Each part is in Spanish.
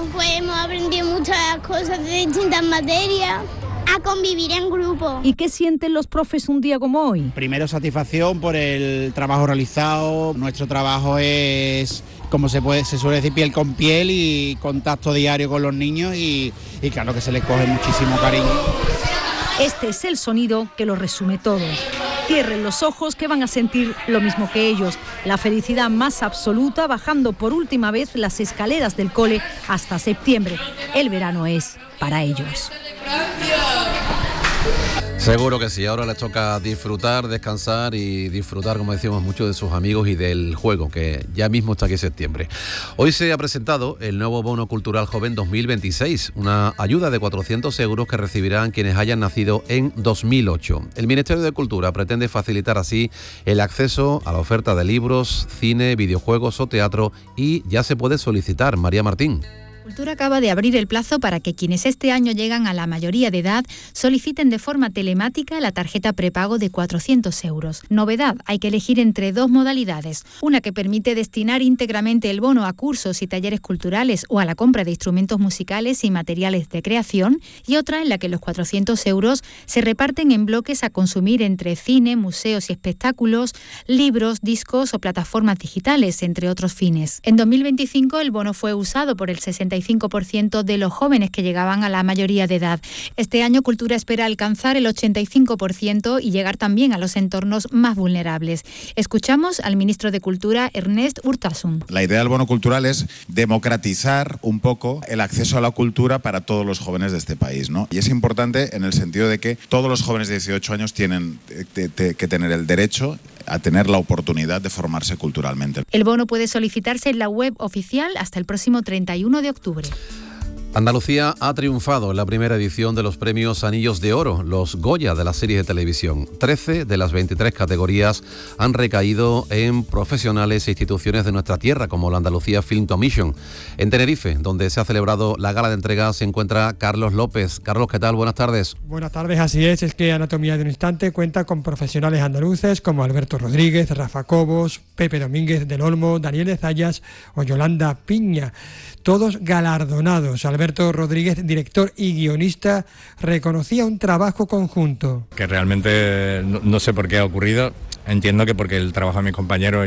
pues hemos aprendido muchas cosas de distintas materias, a convivir en grupo. ¿Y qué sienten los profes un día como hoy? Primero, satisfacción por el trabajo realizado. Nuestro trabajo es, como se suele decir, piel con piel y contacto diario con los niños y claro que se les coge muchísimo cariño. Este es el sonido que lo resume todo. Cierren los ojos que van a sentir lo mismo que ellos. La felicidad más absoluta bajando por última vez las escaleras del cole hasta septiembre. El verano es para ellos. Seguro que sí, ahora les toca disfrutar, descansar y disfrutar, como decíamos, mucho de sus amigos y del juego, que ya mismo está aquí en septiembre. Hoy se ha presentado el nuevo Bono Cultural Joven 2026, una ayuda de 400 euros que recibirán quienes hayan nacido en 2008. El Ministerio de Cultura pretende facilitar así el acceso a la oferta de libros, cine, videojuegos o teatro y ya se puede solicitar. María Martín. Cultura acaba de abrir el plazo para que quienes este año llegan a la mayoría de edad soliciten de forma telemática la tarjeta prepago de 400 euros. Novedad, hay que elegir entre dos modalidades. Una que permite destinar íntegramente el bono a cursos y talleres culturales o a la compra de instrumentos musicales y materiales de creación, y otra en la que los 400 euros se reparten en bloques a consumir entre cine, museos y espectáculos, libros, discos o plataformas digitales, entre otros fines. En 2025 el bono fue usado por el 65% de los jóvenes que llegaban a la mayoría de edad. Este año Cultura espera alcanzar el 85% y llegar también a los entornos más vulnerables. Escuchamos al ministro de Cultura, Ernest Urtasun. La idea del bono cultural es democratizar un poco el acceso a la cultura para todos los jóvenes de este país, ¿no? Y es importante en el sentido de que todos los jóvenes de 18 años tienen que tener el derecho a tener la oportunidad de formarse culturalmente. El bono puede solicitarse en la web oficial hasta el próximo 31 de octubre. Andalucía ha triunfado en la primera edición de los premios Anillos de Oro, los Goya de la serie de televisión. 13 de las 23 categorías han recaído en profesionales e instituciones de nuestra tierra, como la Andalucía Film Commission. En Tenerife, donde se ha celebrado la gala de entrega, se encuentra Carlos López. Carlos, ¿qué tal? Buenas tardes. Buenas tardes, así es que Anatomía de un Instante cuenta con profesionales andaluces como Alberto Rodríguez, Rafa Cobos, Pepe Domínguez del Olmo, Daniel de Zayas o Yolanda Piña. Todos galardonados. Alberto Rodríguez, director y guionista, reconocía un trabajo conjunto. Que realmente no sé por qué ha ocurrido. Entiendo que porque el trabajo de mis compañeros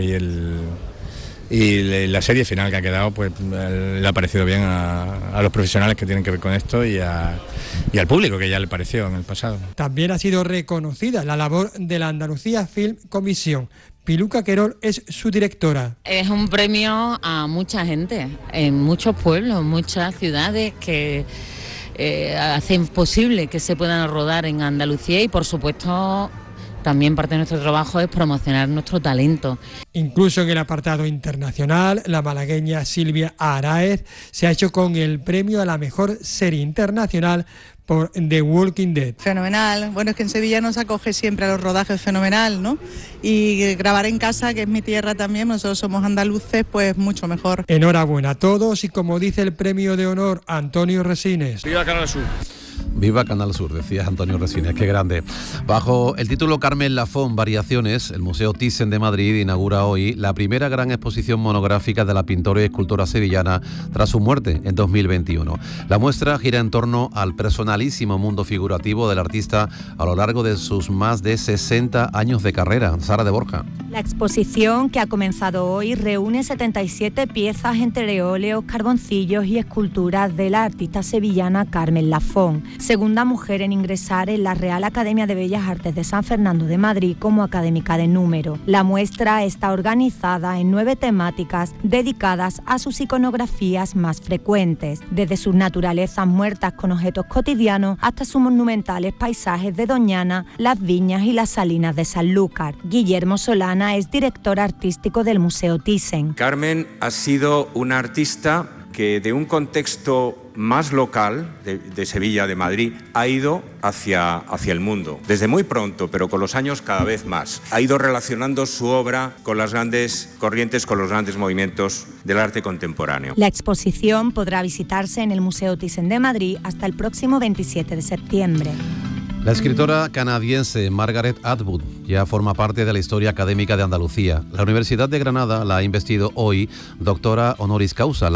y la serie final que ha quedado, pues le ha parecido bien a los profesionales que tienen que ver con esto y al público, que ya le pareció en el pasado. También ha sido reconocida la labor de la Andalucía Film Commission. Piluca Querol es su directora. Es un premio a mucha gente, en muchos pueblos, muchas ciudades que hacen posible que se puedan rodar en Andalucía y, por supuesto, también parte de nuestro trabajo es promocionar nuestro talento. Incluso en el apartado internacional, la malagueña Silvia Araez se ha hecho con el premio a la mejor serie internacional por The Walking Dead. Fenomenal. Bueno, es que en Sevilla nos acoge siempre a los rodajes fenomenal, ¿no? Y grabar en casa, que es mi tierra también, nosotros somos andaluces, pues mucho mejor. Enhorabuena a todos y, como dice el premio de honor Antonio Resines. ¡Viva Canal Sur! Viva Canal Sur, decía Antonio Resines, qué grande. Bajo el título Carmen Lafón, Variaciones, el Museo Thyssen de Madrid inaugura hoy la primera gran exposición monográfica de la pintora y escultora sevillana tras su muerte en 2021. La muestra gira en torno al personalísimo mundo figurativo del artista a lo largo de sus más de 60 años de carrera. Sara de Borja. La exposición, que ha comenzado hoy, reúne 77 piezas entre óleos, carboncillos y esculturas de la artista sevillana Carmen Lafón, segunda mujer en ingresar en la Real Academia de Bellas Artes de San Fernando de Madrid como académica de número. La muestra está organizada en 9 temáticas dedicadas a sus iconografías más frecuentes, desde sus naturalezas muertas con objetos cotidianos hasta sus monumentales paisajes de Doñana, las viñas y las salinas de Sanlúcar. Guillermo Solana es director artístico del Museo Thyssen. Carmen ha sido una artista que de un contexto más local de Sevilla, de Madrid, ha ido hacia el mundo. Desde muy pronto, pero con los años cada vez más. Ha ido relacionando su obra con las grandes corrientes, con los grandes movimientos del arte contemporáneo. La exposición podrá visitarse en el Museo Thyssen de Madrid hasta el próximo 27 de septiembre. La escritora canadiense Margaret Atwood ya forma parte de la historia académica de Andalucía. La Universidad de Granada la ha investido hoy doctora honoris causa.